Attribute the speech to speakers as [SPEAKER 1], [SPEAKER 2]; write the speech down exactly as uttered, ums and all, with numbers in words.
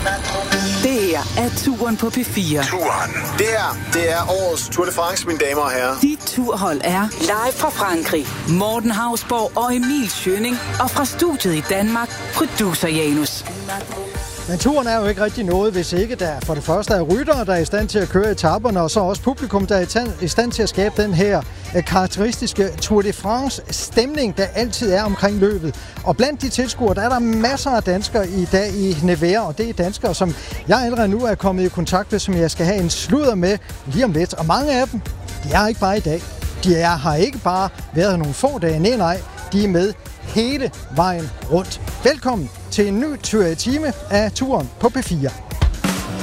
[SPEAKER 1] Det her er Turen på P fire.
[SPEAKER 2] Turen. Det her, det er årets Tour de France, mine damer og herrer.
[SPEAKER 1] Dit turhold er live fra Frankrig. Morten Hausborg og Emil Schønning. Og fra studiet i Danmark, producer Janus.
[SPEAKER 3] Men turen er jo ikke rigtig noget, hvis ikke der for det første er ryttere, der er i stand til at køre etaperne, og så også publikum, der er i stand til at skabe den her karakteristiske Tour de France stemning, der altid er omkring løbet. Og blandt de tilskuere, der er der masser af danskere i dag i Nevers, og det er danskere, som jeg allerede nu er kommet i kontakt med, som jeg skal have en sludder med lige om lidt. Og mange af dem, de er ikke bare i dag. De er, har ikke bare været nogle få dage, nej nej, de er med hele vejen rundt. Velkommen til en ny time af Turen på P fire.